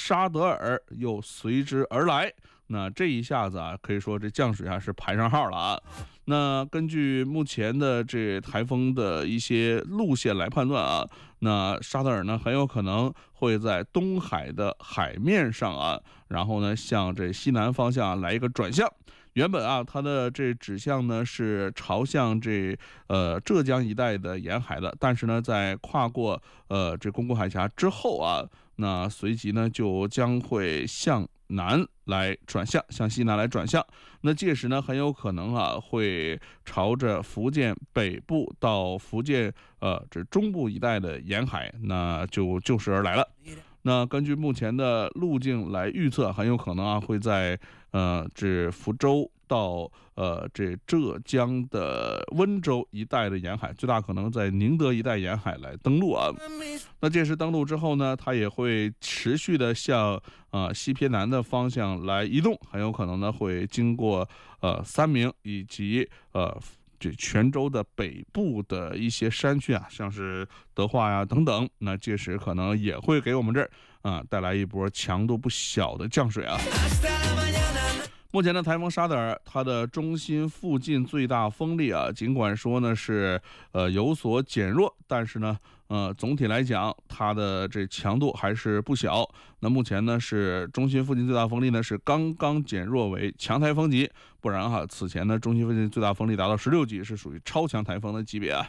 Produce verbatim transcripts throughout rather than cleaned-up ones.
沙德尔又随之而来。那这一下子啊，可以说这降水啊是排上号了啊。那根据目前的这台风的一些路线来判断啊，那沙德尔呢很有可能会在东海的海面上啊，然后呢向这西南方向来一个转向。原本啊，它的这指向呢是朝向这呃浙江一带的沿海的，但是呢，在跨过呃这宫古海峡之后啊，那随即呢就将会向南来转向，向西南来转向。那届时呢，很有可能啊会朝着福建北部到福建呃这中部一带的沿海，那就就时而来了。那根据目前的路径来预测，很有可能啊会在呃这福州到呃这浙江的温州一带的沿海，最大可能在宁德一带沿海来登陆啊。那届时登陆之后呢，它也会持续的向呃西偏南的方向来移动，很有可能呢会经过呃三明以及呃。这泉州的北部的一些山区啊，像是德化呀等等，那届时可能也会给我们这儿啊带来一波强度不小的降水啊。目前的台风沙德尔，它的中心附近最大风力啊，尽管说呢是呃有所减弱，但是呢，呃总体来讲，它的这强度还是不小。那目前呢是中心附近最大风力呢是刚刚减弱为强台风级，不然哈，此前呢中心附近最大风力达到十六级，是属于超强台风的级别啊。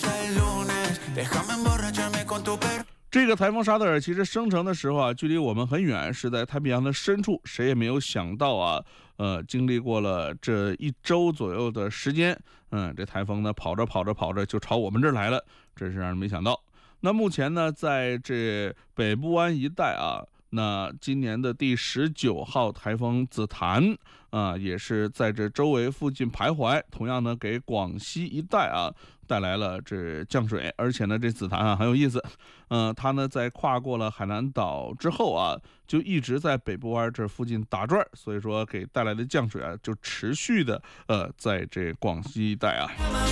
这个台风沙德尔其实生成的时候啊，距离我们很远，是在太平洋的深处。谁也没有想到啊，呃，经历过了这一周左右的时间，嗯，这台风呢跑着跑着跑着就朝我们这儿来了，真是让人没想到。那目前呢，在这北部湾一带啊，那今年的第十九号台风紫檀啊，也是在这周围附近徘徊，同样呢给广西一带啊带来了这降水，而且呢这紫檀啊很有意思，嗯、呃，它呢在跨过了海南岛之后啊，就一直在北部湾这附近打转，所以说给带来的降水啊就持续的呃在这广西一带啊。